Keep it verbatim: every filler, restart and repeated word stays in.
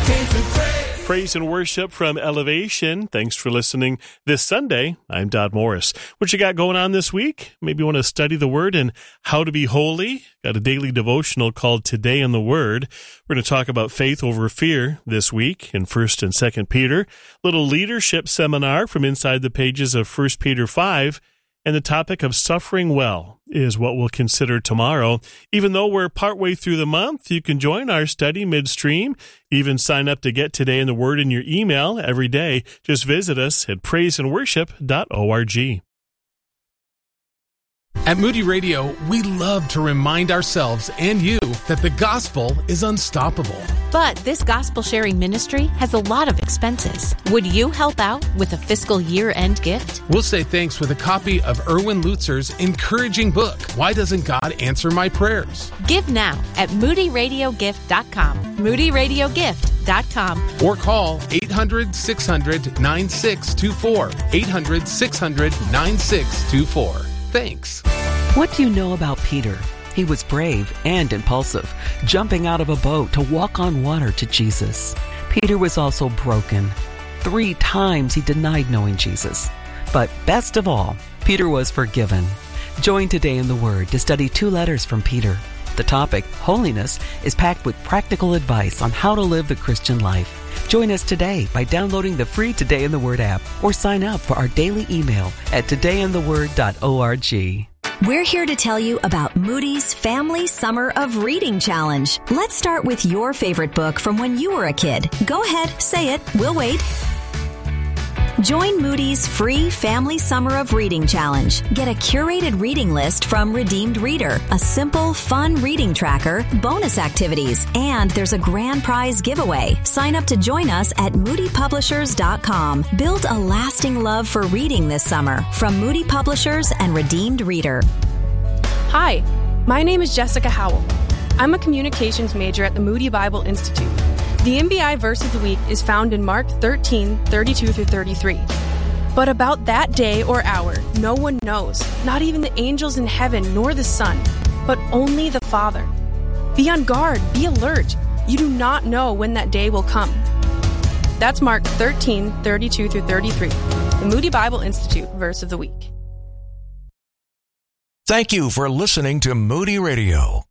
came to pray. Praise and worship from Elevation. Thanks for listening this Sunday. I'm Dodd Morris. What you got going on this week? Maybe you want to study the Word and how to be holy. Got a daily devotional called Today in the Word. We're going to talk about faith over fear this week in First and Second Peter. Little leadership seminar from inside the pages of First Peter five. And the topic of suffering well is what we'll consider tomorrow. Even though we're partway through the month, you can join our study midstream. Even sign up to get Today in the Word in your email every day. Just visit us at praise and worship dot org. At Moody Radio, we love to remind ourselves and you that the gospel is unstoppable. But this gospel-sharing ministry has a lot of expenses. Would you help out with a fiscal year-end gift? We'll say thanks with a copy of Erwin Lutzer's encouraging book, Why Doesn't God Answer My Prayers? Give now at moody radio gift dot com. moody radio gift dot com. Or call eight hundred, six hundred, nine six two four. eight hundred, six hundred, nine six two four. Thanks. What do you know about Peter? He was brave and impulsive, jumping out of a boat to walk on water to Jesus. Peter was also broken. Three times he denied knowing Jesus. But best of all, Peter was forgiven. Join Today in the Word to study two letters from Peter. The topic, holiness, is packed with practical advice on how to live the Christian life. Join us today by downloading the free Today in the Word app or sign up for our daily email at today in the word dot org. We're here to tell you about Moody's Family Summer of Reading Challenge. Let's start with your favorite book from when you were a kid. Go ahead, say it. We'll wait. Join Moody's free Family Summer of Reading Challenge. Get a curated reading list from Redeemed Reader, a simple, fun reading tracker, bonus activities, and there's a grand prize giveaway. Sign up to join us at moody publishers dot com. Build a lasting love for reading this summer from Moody Publishers and Redeemed Reader. Hi, my name is Jessica Howell. I'm a communications major at the Moody Bible Institute. The M B I verse of the week is found in Mark thirteen, thirty-two through thirty-three. But about that day or hour, no one knows, not even the angels in heaven nor the Son, but only the Father. Be on guard, be alert. You do not know when that day will come. That's Mark thirteen, thirty-two through thirty-three, the Moody Bible Institute verse of the week. Thank you for listening to Moody Radio.